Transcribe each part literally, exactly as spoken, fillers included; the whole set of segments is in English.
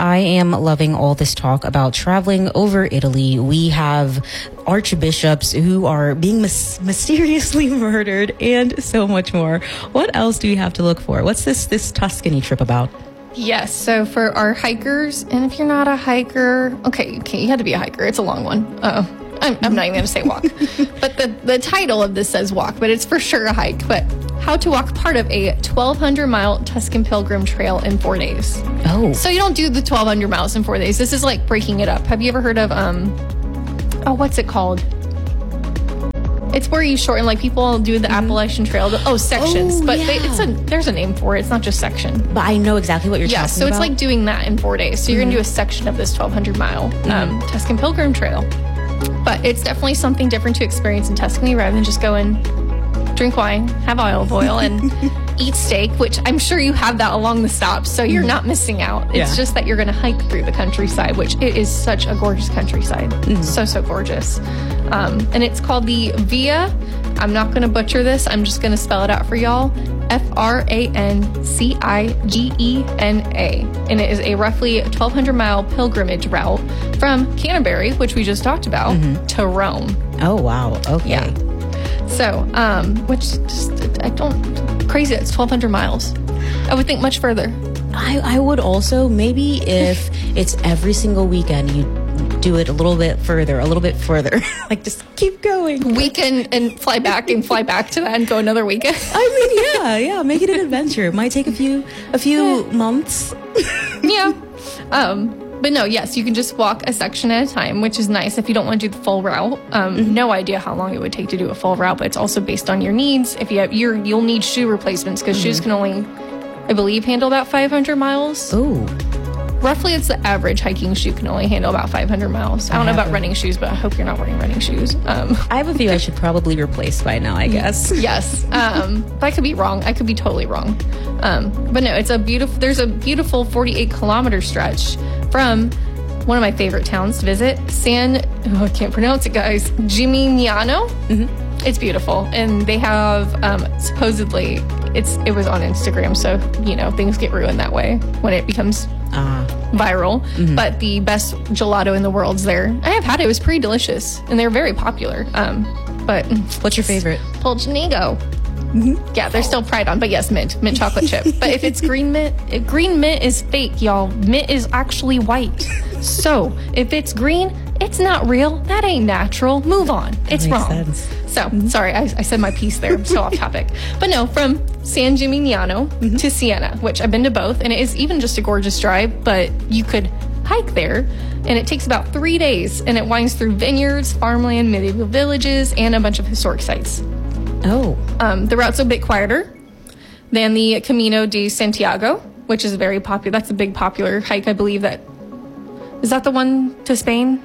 I am loving all this talk about traveling over Italy. We have archbishops who are being mis- mysteriously murdered and so much more. What else do we have to look for? What's this this Tuscany trip about? Yes, so for our hikers, and if you're not a hiker, okay, okay, you had to be a hiker. It's a long one. Uh, I'm, I'm not even going to say walk. But the, the title of this says walk, but it's for sure a hike. But how to walk part of a twelve hundred mile Tuscan Pilgrim Trail in four days. Oh. So you don't do the twelve hundred miles in four days. This is like breaking it up. Have you ever heard of, um, oh, what's it called? It's where you shorten, like people do the mm-hmm. Appalachian Trail. The, oh, sections. Oh, but yeah. they, it's a there's a name for it. It's not just section. But I know exactly what you're yeah, talking so about. it's like doing that in four days. So you're mm-hmm. going to do a section of this twelve hundred mile um, mm-hmm. Tuscan Pilgrim Trail. But it's definitely something different to experience in Tuscany rather than just go and drink wine, have olive oil, and eat steak, which I'm sure you have that along the stops, so you're mm-hmm. not missing out. It's yeah. just that you're going to hike through the countryside, which it is such a gorgeous countryside. Mm-hmm. So, so gorgeous. Um, and it's called the Via. I'm not going to butcher this. I'm just going to spell it out for y'all. F R A N C I G E N A. And it is a roughly twelve hundred mile pilgrimage route from Canterbury, which we just talked about, mm-hmm. to Rome. Oh, wow. Okay. Yeah. So, um, which just, I don't, crazy, it's twelve hundred miles. I would think much further. I, I would also, maybe if it's every single weekend, you do it a little bit further, a little bit further. Like, just keep going. Weekend and fly back and fly back to that and go another weekend. I mean, yeah, yeah, make it an adventure. It might take a few, a few months. Yeah. Um, But no, yes, you can just walk a section at a time, which is nice if you don't want to do the full route. Um, mm-hmm. No idea how long it would take to do a full route, but it's also based on your needs. If you have, you're, you'll need shoe replacements because mm-hmm. shoes can only, I believe, handle about five hundred miles. Ooh. Roughly, it's the average hiking shoe can only handle about five hundred miles. I don't I know about a, running shoes, but I hope you're not wearing running shoes. Um, I have a few I should probably replace by now, I guess. Yes. Um, but I could be wrong. I could be totally wrong. Um, but no, it's a beautiful, there's a beautiful forty-eight kilometer stretch from one of my favorite towns to visit, San, oh, I can't pronounce it, guys, Gimignano. Mm-hmm. It's beautiful. And they have, um, supposedly, it's it was on Instagram, so, you know, things get ruined that way when it becomes uh, viral. Mm-hmm. But the best gelato in the world's there. I have had it. It was pretty delicious, and they're very popular. Um, but what's your favorite? Polcinigo. Mm-hmm. Yeah, they're still fried on, but yes, mint, mint chocolate chip. But if it's green mint, if green mint is fake, y'all. Mint is actually white. So if it's green, it's not real. That ain't natural. Move on. That it's wrong. Sense. So mm-hmm. sorry, I, I said my piece there. I'm so off topic. But no, from San Gimignano mm-hmm. to Siena, which I've been to both, and it is even just a gorgeous drive. But you could hike there, and it takes about three days, and it winds through vineyards, farmland, medieval villages, and a bunch of historic sites. Oh. Um, the route's a bit quieter than the Camino de Santiago, which is very popular. That's a big popular hike, I believe. That is that the one to Spain?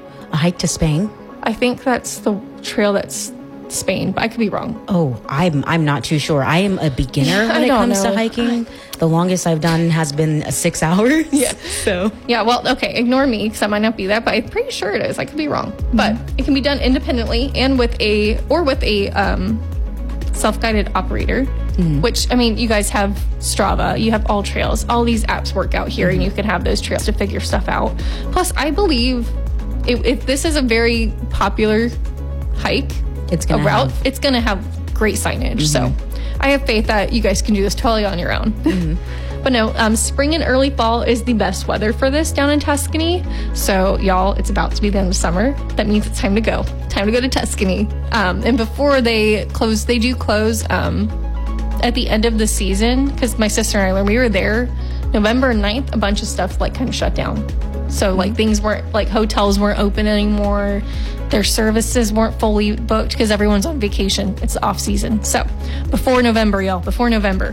A hike to Spain? I think that's the trail that's Spain, but I could be wrong. Oh, I'm I'm not too sure. I am a beginner yeah, when I it comes know. to hiking. The longest I've done has been a six hours. Yeah. So yeah. Well, okay. Ignore me because I might not be that, but I'm pretty sure it is. I could be wrong, mm-hmm. but it can be done independently and with a or with a um, self-guided operator. Mm-hmm. Which I mean, you guys have Strava, you have All Trails, all these apps work out here, mm-hmm. and you can have those trails to figure stuff out. Plus, I believe if, if this is a very popular hike, it's gonna a route, have. it's going to have great signage. Mm-hmm. So I have faith that you guys can do this totally on your own. Mm-hmm. But no, um, spring and early fall is the best weather for this down in Tuscany. So y'all, it's about to be the end of summer. That means it's time to go. Time to go to Tuscany. Um, and before they close, they do close um, at the end of the season, because my sister and I, when we were there, November ninth, a bunch of stuff like kind of shut down. So like things weren't, like hotels weren't open anymore. Their services weren't fully booked because everyone's on vacation. It's the off season. So before November, y'all, before November.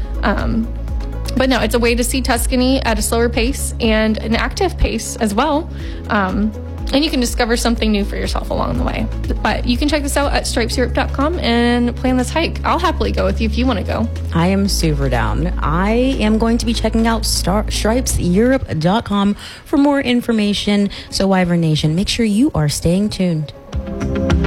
Um, but no, it's a way to see Tuscany at a slower pace and an active pace as well. Um, and you can discover something new for yourself along the way. But you can check this out at stripes europe dot com and plan this hike. I'll happily go with you if you want to go. I am super down. I am going to be checking out star- stripes europe dot com for more information. So Wyvern Nation, make sure you are staying tuned.